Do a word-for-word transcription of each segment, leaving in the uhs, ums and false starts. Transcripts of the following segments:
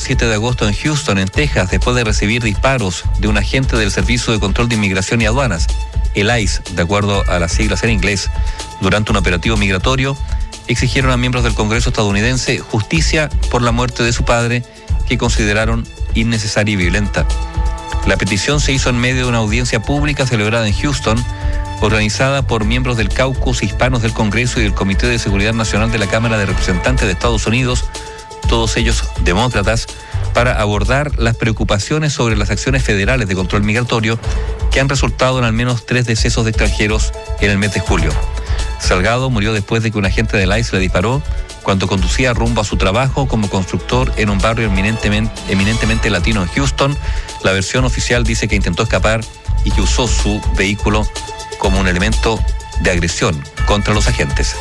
siete de agosto en Houston, en Texas, después de recibir disparos de un agente del Servicio de Control de Inmigración y Aduanas, el I C E, de acuerdo a las siglas en inglés. Durante un operativo migratorio, exigieron a miembros del Congreso estadounidense justicia por la muerte de su padre, que consideraron innecesaria y violenta. La petición se hizo en medio de una audiencia pública celebrada en Houston, organizada por miembros del caucus hispanos del Congreso y del Comité de Seguridad Nacional de la Cámara de Representantes de Estados Unidos, todos ellos demócratas, para abordar las preocupaciones sobre las acciones federales de control migratorio que han resultado en al menos tres decesos de extranjeros en el mes de julio. Salgado murió después de que un agente del I C E le disparó cuando conducía rumbo a su trabajo como constructor en un barrio eminentemente, eminentemente latino en Houston. La versión oficial dice que intentó escapar y que usó su vehículo como un elemento de agresión contra los agentes.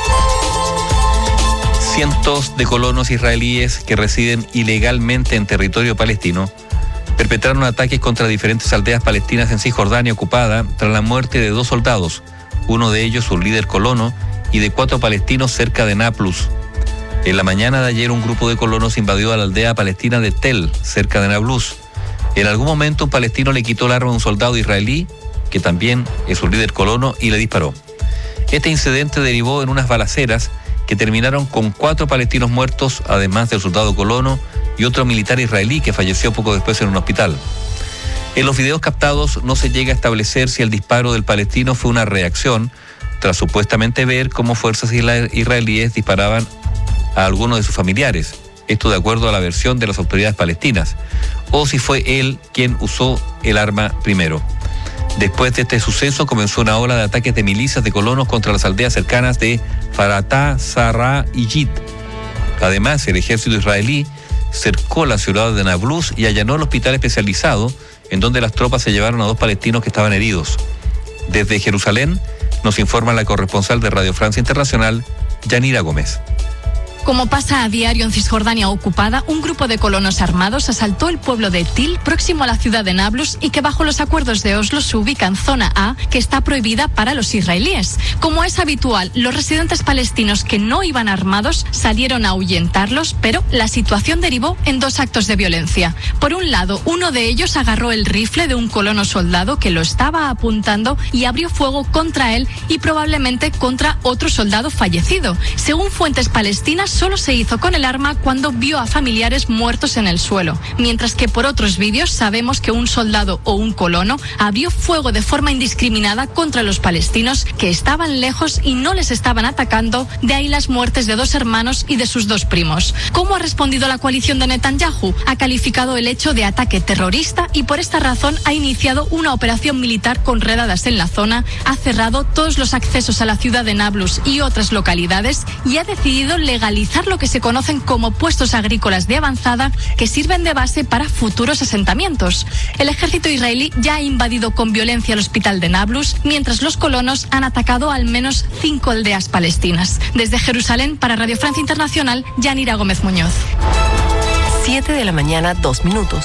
Cientos de colonos israelíes que residen ilegalmente en territorio palestino perpetraron ataques contra diferentes aldeas palestinas en Cisjordania ocupada tras la muerte de dos soldados, uno de ellos un líder colono, y de cuatro palestinos cerca de Nablus. En la mañana de ayer, un grupo de colonos invadió a la aldea palestina de Tel, cerca de Nablus. En algún momento, un palestino le quitó el arma a un soldado israelí, que también es un líder colono, y le disparó. Este incidente derivó en unas balaceras que terminaron con cuatro palestinos muertos, además del soldado colono y otro militar israelí que falleció poco después en un hospital. En los videos captados no se llega a establecer si el disparo del palestino fue una reacción, tras supuestamente ver cómo fuerzas israelíes disparaban a algunos de sus familiares, esto de acuerdo a la versión de las autoridades palestinas, o si fue él quien usó el arma primero. Después de este suceso comenzó una ola de ataques de milicias de colonos contra las aldeas cercanas de Faratá, Sarra y Yit. Además, el ejército israelí cercó la ciudad de Nablus y allanó el hospital especializado, en donde las tropas se llevaron a dos palestinos que estaban heridos. Desde Jerusalén nos informa la corresponsal de Radio Francia Internacional, Yanira Gómez. Como pasa a diario en Cisjordania ocupada, un grupo de colonos armados asaltó el pueblo de Til, próximo a la ciudad de Nablus, y que bajo los acuerdos de Oslo se ubica en zona A, que está prohibida para los israelíes. Como es habitual, los residentes palestinos que no iban armados salieron a ahuyentarlos, pero la situación derivó en dos actos de violencia. Por un lado, uno de ellos agarró el rifle de un colono soldado que lo estaba apuntando y abrió fuego contra él y probablemente contra otro soldado fallecido. Según fuentes palestinas, solo se hizo con el arma cuando vio a familiares muertos en el suelo, mientras que por otros vídeos sabemos que un soldado o un colono abrió fuego de forma indiscriminada contra los palestinos que estaban lejos y no les estaban atacando, de ahí las muertes de dos hermanos y de sus dos primos. ¿Cómo ha respondido la coalición de Netanyahu? Ha calificado el hecho de ataque terrorista y por esta razón ha iniciado una operación militar con redadas en la zona, ha cerrado todos los accesos a la ciudad de Nablus y otras localidades y ha decidido legalizar lo que se conocen como puestos agrícolas de avanzada que sirven de base para futuros asentamientos. El ejército israelí ya ha invadido con violencia el hospital de Nablus, mientras los colonos han atacado al menos cinco aldeas palestinas. Desde Jerusalén, para Radio Francia Internacional, Yanira Gómez Muñoz. siete de la mañana, dos minutos.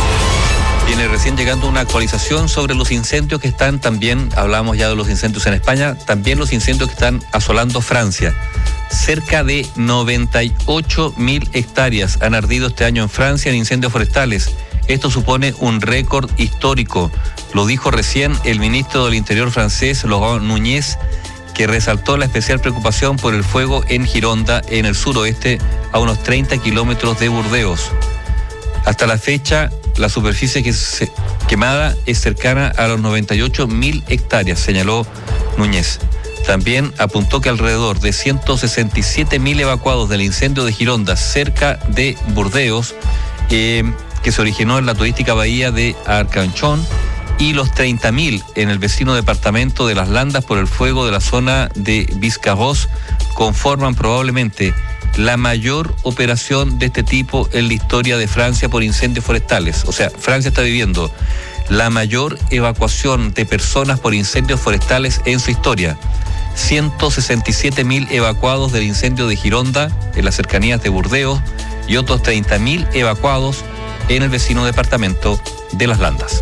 Viene recién llegando una actualización sobre los incendios que están también, hablamos ya de los incendios en España, también los incendios que están asolando Francia. Cerca de noventa y ocho mil hectáreas han ardido este año en Francia en incendios forestales. Esto supone un récord histórico. Lo dijo recién el ministro del Interior francés, Laurent Nunez, que resaltó la especial preocupación por el fuego en Gironda, en el suroeste, a unos treinta kilómetros de Burdeos. Hasta la fecha, la superficie que se quemada es cercana a los noventa y ocho mil hectáreas, señaló Núñez. También apuntó que alrededor de ciento sesenta y siete mil evacuados del incendio de Gironda, cerca de Burdeos, eh, que se originó en la turística bahía de Arcanchón, y los treinta mil en el vecino departamento de Las Landas por el fuego de la zona de Biscarrosse, conforman probablemente la mayor operación de este tipo en la historia de Francia por incendios forestales. O sea, Francia está viviendo la mayor evacuación de personas por incendios forestales en su historia. ciento sesenta y siete mil evacuados del incendio de Gironda en las cercanías de Burdeos y otros treinta mil evacuados en el vecino departamento de Las Landas.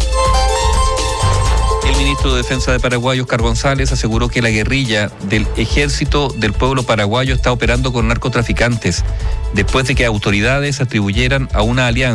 El ministro de Defensa de Paraguay, Oscar González, aseguró que la guerrilla del Ejército del Pueblo Paraguayo está operando con narcotraficantes después de que autoridades atribuyeran a una alianza